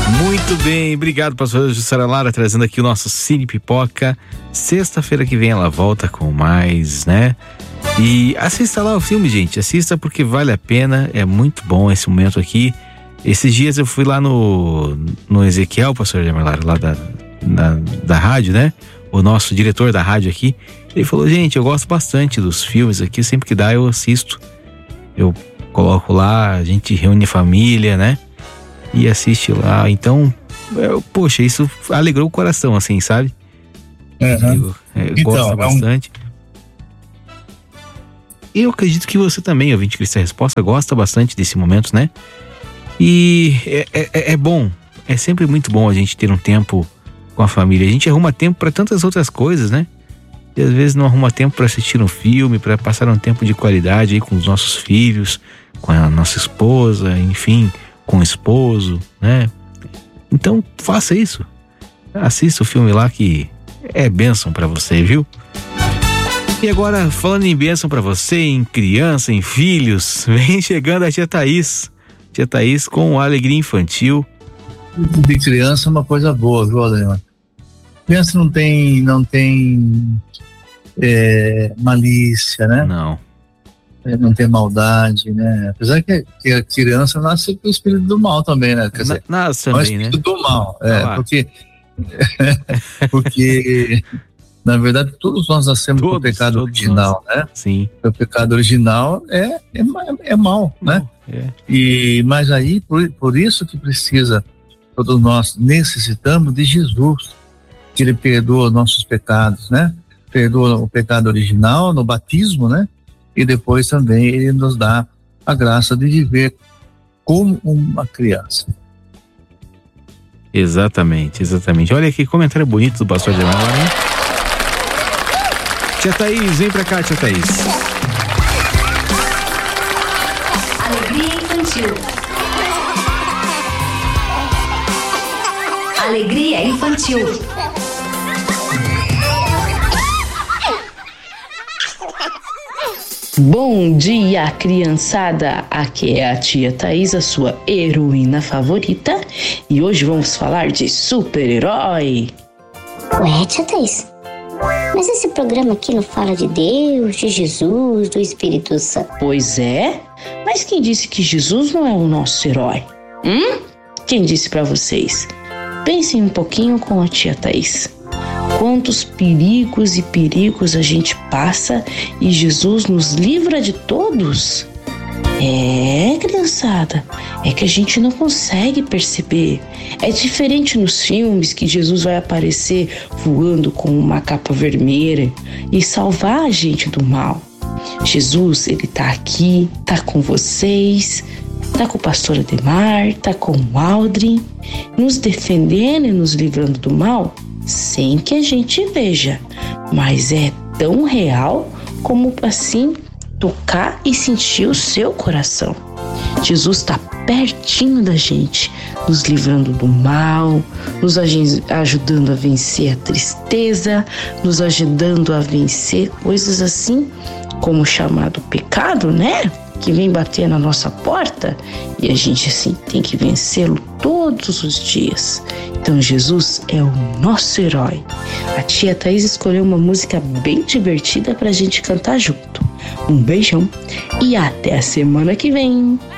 Muito bem, obrigado, pastor Jussara Lara, trazendo aqui o nosso Cine Pipoca. Sexta-feira que vem ela volta com mais, né? E assista lá o filme, gente, assista porque vale a pena, é muito bom esse momento aqui. Esses dias eu fui lá no Ezequiel, pastor Lara, lá da rádio, né? O nosso diretor da rádio aqui, ele falou, gente, eu gosto bastante dos filmes aqui, sempre que dá eu assisto. Eu coloco lá, a gente reúne família, né? E assiste lá, então, poxa, isso alegrou o coração, assim, sabe? Eu gosto bastante. E eu acredito que você também, ouvinte Cristo Resposta, gosta bastante desse momento, né? E é bom, é sempre muito bom a gente ter um tempo com a família. A gente arruma tempo para tantas outras coisas, né? E às vezes não arruma tempo para assistir um filme, para passar um tempo de qualidade aí com os nossos filhos, com a nossa esposa, enfim, com o esposo, né? Então faça isso. Assista o filme lá que é bênção para você, viu? E agora, falando em bênção para você, em criança, em filhos, vem chegando a tia Thaís. Tia Thaís com alegria infantil. De criança é uma coisa boa, viu, Adriano? Criança não tem malícia, né? Não. Não tem maldade, né? Apesar que a criança nasce com o espírito do mal também, né? Quer dizer, nasce também, né? O espírito do mal, porque na verdade todos nós nascemos com o pecado original, né? Sim. O pecado original é mal, né? Mas aí, por isso que todos nós necessitamos de Jesus, que ele perdoa nossos pecados, né? Perdoa o pecado original no batismo, né? E depois também ele nos dá a graça de viver como uma criança. Exatamente. Olha que comentário bonito do pastor Ademar, hein? Tia Thaís, vem pra cá, tia Thaís. Alegria infantil. Alegria infantil. Bom dia, criançada! Aqui é a tia Thaís, a sua heroína favorita, e hoje vamos falar de super-herói. Ué, tia Thaís, mas esse programa aqui não fala de Deus, de Jesus, do Espírito Santo? Pois é, mas quem disse que Jesus não é o nosso herói? Quem disse pra vocês? Pensem um pouquinho com a tia Thaís. Quantos perigos a gente passa e Jesus nos livra de todos? Criançada, é que a gente não consegue perceber. É diferente nos filmes que Jesus vai aparecer voando com uma capa vermelha e salvar a gente do mal. Jesus, ele tá aqui, tá com vocês, tá com o pastor Ademar, tá com o Aldrin, nos defendendo e nos livrando do mal, sem que a gente veja, mas é tão real como assim tocar e sentir o seu coração. Jesus está pertinho da gente, nos livrando do mal, nos ajudando a vencer a tristeza, nos ajudando a vencer coisas assim como o chamado pecado, né? Que vem bater na nossa porta e a gente assim tem que vencê-lo todos os dias. Então Jesus é o nosso herói. A tia Thaís escolheu uma música bem divertida pra gente cantar junto. Um beijão e até a semana que vem.